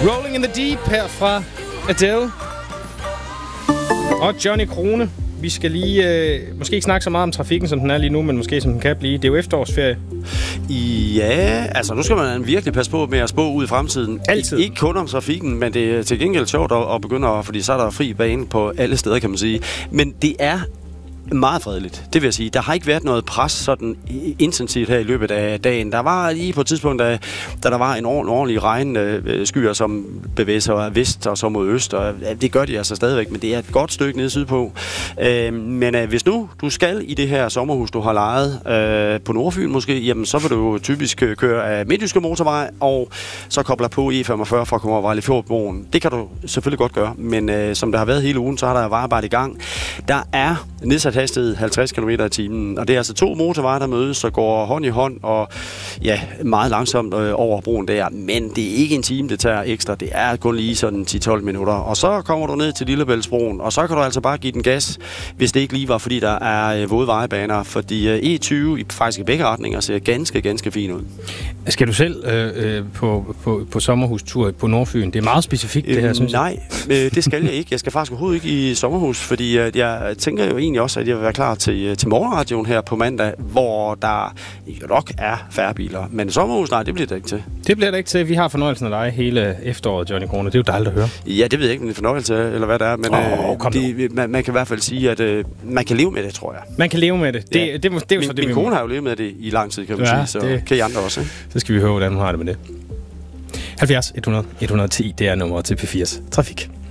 Rolling in the Deep her fra Adele og Johnny Krone. Vi skal lige, måske ikke snakke så meget om trafikken, som den er lige nu, men måske som den kan blive. Det er jo efterårsferie. Ja, altså nu skal man virkelig passe på med at spå ud i fremtiden. Altid. Ikke kun om trafikken, men det er til gengæld sjovt at begynde, fordi så er der fri bane på alle steder, kan man sige. Men det er meget fredeligt, det vil jeg sige. Der har ikke været noget pres sådan intensivt her i løbet af dagen. Der var lige på et tidspunkt, da der var en ordentlig regnskyer, som bevæger sig vest og så mod øst, og det gør de altså stadigvæk, men det er et godt stykke nede sydpå. Men hvis nu du skal i det her sommerhus, du har lejet på Nordfyn måske, jamen så vil du jo typisk køre af Midtjyske Motorvej, og så kobler på E45 fra Kommer-Vejle-Fjordbroen. Det kan du selvfølgelig godt gøre, men som der har været hele ugen, så har der vejarbejde i gang. Der er nedsat hastighed 50 km i timen, og det er altså 2 motorveje, der mødes, så går hånd i hånd, og ja, meget langsomt over broen der, men det er ikke en time, det tager ekstra, det er kun lige sådan 10-12 minutter, og så kommer du ned til Lillebæltsbroen, og så kan du altså bare give den gas, hvis det ikke lige var, fordi der er våde vejebaner, fordi E20 faktisk i begge retninger ser ganske fint ud. Skal du selv på sommerhustur på Nordfyn? Det er meget specifikt, det her, synes jeg. Nej, det skal jeg ikke. Jeg skal faktisk overhovedet ikke i sommerhus, fordi jeg tænker jo egentlig også, at jeg vil være klar til morgenradioen her på mandag, hvor der jo nok er færre biler. Men sommerhus, nej, det bliver det ikke til. Det bliver det ikke til. Vi har fornøjelsen af dig hele efteråret, Johnny Krone. Det er jo dejligt at høre. Ja, det ved jeg ikke, om det er fornøjelse eller hvad det er, men man kan i hvert fald sige, at man kan leve med det, tror jeg. Man kan leve med det. Det er jo så det, min kone har jo levet med det i lang tid, kan man sige, så det kan I andre også. Ikke? Så skal vi høre, hvordan hun har det med det. 70 100 110, det er nummeret til P4's Trafik.